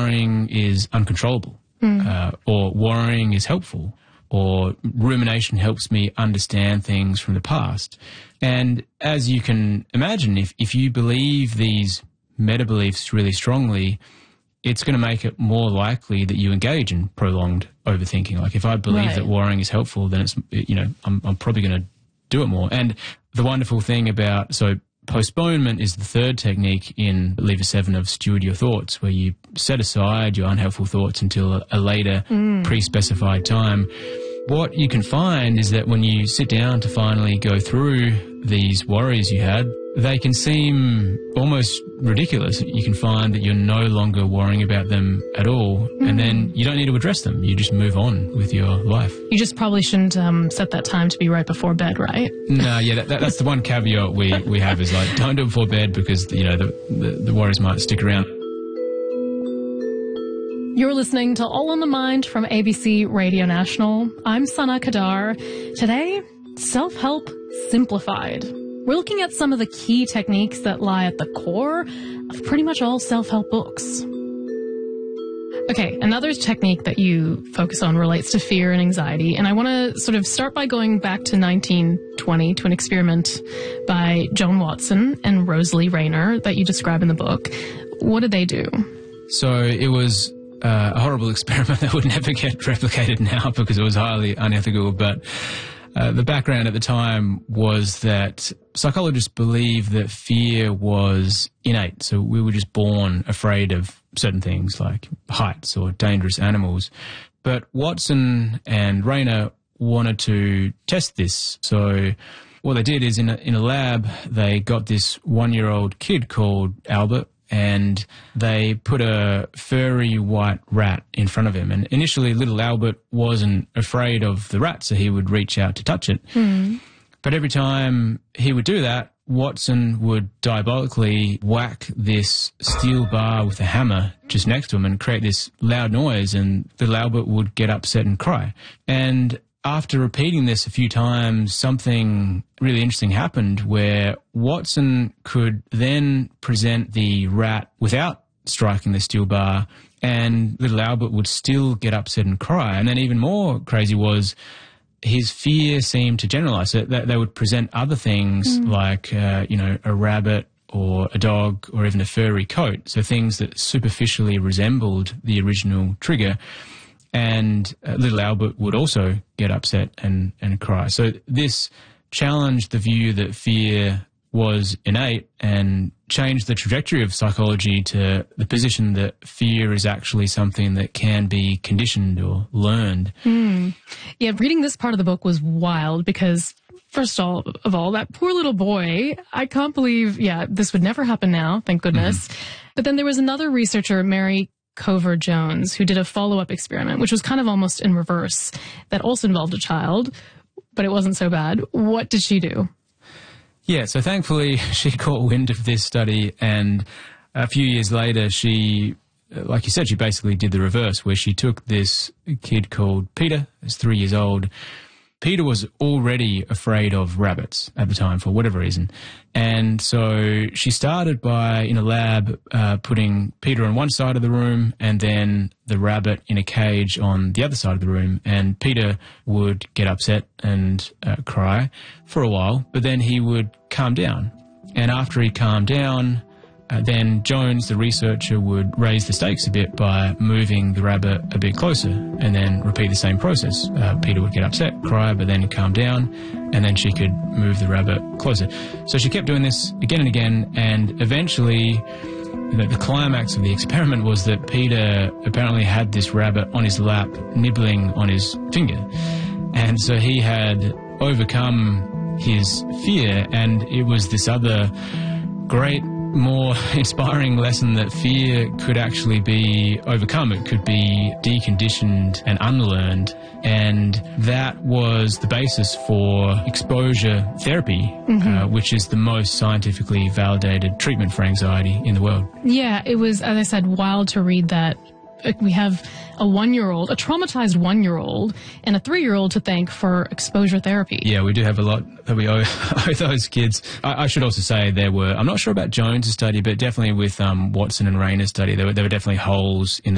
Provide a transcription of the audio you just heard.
worrying is uncontrollable, or worrying is helpful, or rumination helps me understand things from the past. And as you can imagine, if you believe these meta-beliefs really strongly, it's going to make it more likely that you engage in prolonged overthinking. Like if I believe that worrying is helpful, then it's, I'm probably going to do it more. And the wonderful thing about, postponement is the third technique in Lever 7 of Steward Your Thoughts, where you set aside your unhelpful thoughts until a later pre-specified time. What you can find is that when you sit down to finally go through these worries you had, they can seem almost ridiculous. You can find that you're no longer worrying about them at all, and then you don't need to address them. You just move on with your life. You just probably shouldn't set that time to be right before bed, right? No, yeah, that's the one caveat we have is like, don't do it before bed because, the worries might stick around. You're listening to All on the Mind from ABC Radio National. I'm Sana Kadar. Today, self-help simplified. We're looking at some of the key techniques that lie at the core of pretty much all self-help books. Okay, another technique that you focus on relates to fear and anxiety, and I want to sort of start by going back to 1920 to an experiment by Joan Watson and Rosalie Rayner that you describe in the book. What did they do? So it was a horrible experiment that would never get replicated now because it was highly unethical, but the background at the time was that psychologists believed that fear was innate. So we were just born afraid of certain things like heights or dangerous animals. But Watson and Rayner wanted to test this. So what they did is in a lab, they got this 1-year-old kid called Albert, and they put a furry white rat in front of him. And initially, little Albert wasn't afraid of the rat, so he would reach out to touch it. But every time he would do that, Watson would diabolically whack this steel bar with a hammer just next to him and create this loud noise, and little Albert would get upset and cry. And after repeating this a few times, something really interesting happened where Watson could then present the rat without striking the steel bar, and little Albert would still get upset and cry. And then even more crazy was his fear seemed to generalize. So that they would present other things like, a rabbit or a dog or even a furry coat, so things that superficially resembled the original trigger. And little Albert would also get upset and cry. So this challenged the view that fear was innate and changed the trajectory of psychology to the position that fear is actually something that can be conditioned or learned. Yeah, reading this part of the book was wild because, first of all, that poor little boy, I can't believe, this would never happen now, thank goodness. But then there was another researcher, Mary Cover-Jones, who did a follow-up experiment, which was kind of almost in reverse, that also involved a child, but it wasn't so bad. What did she do? Yeah, so thankfully she caught wind of this study, and a few years later she, like you said, she basically did the reverse, where she took this kid called Peter, who's 3 years old. Peter was already afraid of rabbits at the time for whatever reason. And so she started by, in a lab, putting Peter on one side of the room and then the rabbit in a cage on the other side of the room. And Peter would get upset and cry for a while, but then he would calm down. And after he calmed down, then Jones, the researcher, would raise the stakes a bit by moving the rabbit a bit closer and then repeat the same process. Peter would get upset, cry, but then calm down, and then she could move the rabbit closer. So she kept doing this again and again, and eventually the climax of the experiment was that Peter apparently had this rabbit on his lap, nibbling on his finger. And so he had overcome his fear, and it was this other great, more inspiring lesson that fear could actually be overcome. It could be deconditioned and unlearned. And that was the basis for exposure therapy, which is the most scientifically validated treatment for anxiety in the world. Yeah, it was, as I said, wild to read that. We have a 1-year-old, a traumatized 1-year-old, and a 3-year-old to thank for exposure therapy. Yeah, we do have a lot that we owe those kids. I should also say there were, I'm not sure about Jones' study, but definitely with Watson and Rayner's study, there were definitely holes in the